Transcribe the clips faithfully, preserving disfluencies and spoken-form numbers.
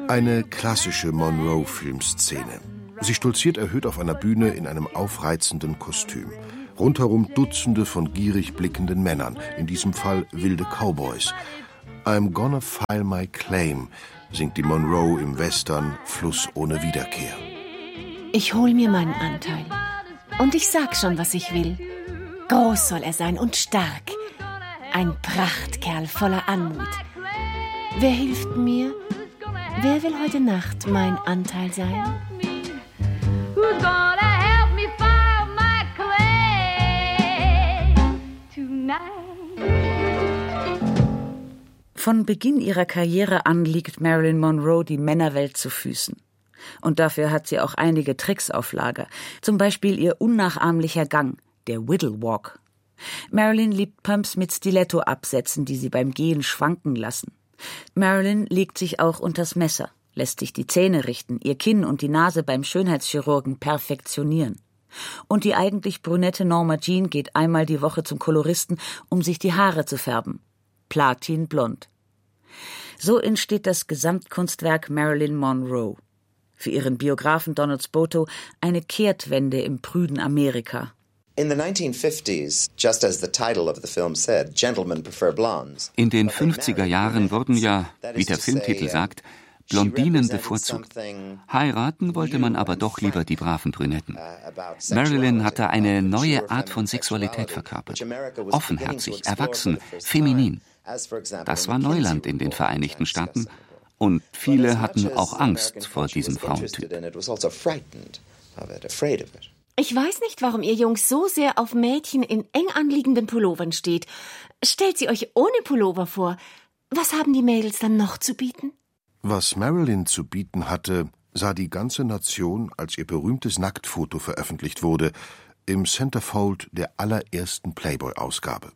Eine klassische Monroe-Filmszene. Sie stolziert erhöht auf einer Bühne in einem aufreizenden Kostüm. Rundherum Dutzende von gierig blickenden Männern, in diesem Fall wilde Cowboys. I'm gonna file my claim, singt die Monroe im Western Fluss ohne Wiederkehr. Ich hol mir meinen Anteil. Und ich sag schon, was ich will. Groß soll er sein und stark. Ein Prachtkerl voller Anmut. Wer hilft mir? Wer will heute Nacht mein Anteil sein? Who's gonna help me file my claim tonight? Von Beginn ihrer Karriere an liegt Marilyn Monroe die Männerwelt zu Füßen. Und dafür hat sie auch einige Tricks auf Lager. Zum Beispiel ihr unnachahmlicher Gang, der Whittle Walk. Marilyn liebt Pumps mit Stiletto-Absätzen, die sie beim Gehen schwanken lassen. Marilyn legt sich auch unters Messer, lässt sich die Zähne richten, ihr Kinn und die Nase beim Schönheitschirurgen perfektionieren. Und die eigentlich brünette Norma Jean geht einmal die Woche zum Koloristen, um sich die Haare zu färben. Platinblond. So entsteht das Gesamtkunstwerk Marilyn Monroe. Für ihren Biografen Donald Spoto eine Kehrtwende im prüden Amerika. In den fünfziger Jahren wurden ja, wie der Filmtitel sagt, Blondinen bevorzugt. Heiraten wollte man aber doch lieber die braven Brünetten. Marilyn hatte eine neue Art von Sexualität verkörpert. Offenherzig, erwachsen, feminin. Das war Neuland in den Vereinigten Staaten. Und viele hatten auch Angst vor diesem Frauentyp. Ich weiß nicht, warum ihr Jungs so sehr auf Mädchen in eng anliegenden Pullovern steht. Stellt sie euch ohne Pullover vor. Was haben die Mädels dann noch zu bieten? Was Marilyn zu bieten hatte, sah die ganze Nation, als ihr berühmtes Nacktfoto veröffentlicht wurde, im Centerfold der allerersten Playboy-Ausgabe.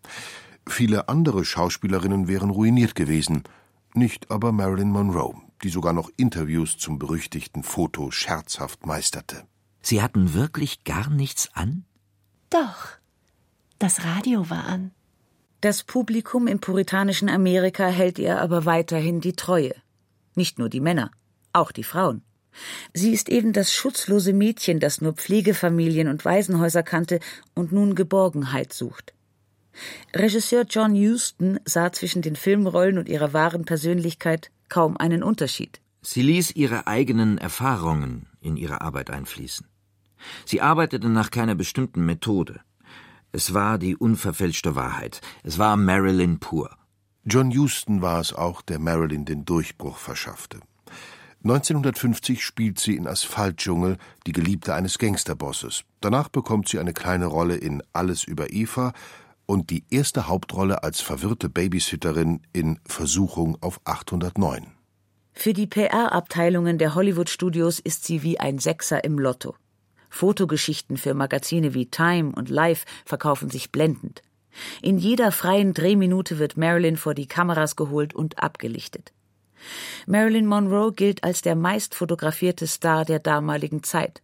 Viele andere Schauspielerinnen wären ruiniert gewesen, nicht aber Marilyn Monroe, die sogar noch Interviews zum berüchtigten Foto scherzhaft meisterte. Sie hatten wirklich gar nichts an? Doch, das Radio war an. Das Publikum im puritanischen Amerika hält ihr aber weiterhin die Treue. Nicht nur die Männer, auch die Frauen. Sie ist eben das schutzlose Mädchen, das nur Pflegefamilien und Waisenhäuser kannte und nun Geborgenheit sucht. Regisseur John Huston sah zwischen den Filmrollen und ihrer wahren Persönlichkeit kaum einen Unterschied. Sie ließ ihre eigenen Erfahrungen in ihre Arbeit einfließen. Sie arbeitete nach keiner bestimmten Methode. Es war die unverfälschte Wahrheit. Es war Marilyn pur. John Huston war es auch, der Marilyn den Durchbruch verschaffte. neunzehnhundertfünfzig spielt sie in Asphaltdschungel die Geliebte eines Gangsterbosses. Danach bekommt sie eine kleine Rolle in Alles über Eva und die erste Hauptrolle als verwirrte Babysitterin in Versuchung auf achthundertneun. Für die P R-Abteilungen der Hollywood-Studios ist sie wie ein Sechser im Lotto. Fotogeschichten für Magazine wie Time und Life verkaufen sich blendend. In jeder freien Drehminute wird Marilyn vor die Kameras geholt und abgelichtet. Marilyn Monroe gilt als der meistfotografierte Star der damaligen Zeit.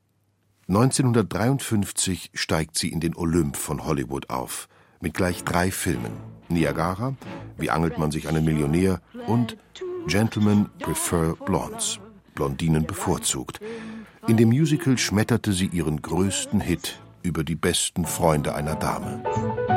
neunzehnhundertdreiundfünfzig steigt sie in den Olymp von Hollywood auf, mit gleich drei Filmen: Niagara, Wie angelt man sich einen Millionär und Gentlemen Prefer Blondes, Blondinen bevorzugt. In dem Musical schmetterte sie ihren größten Hit über die besten Freunde einer Dame.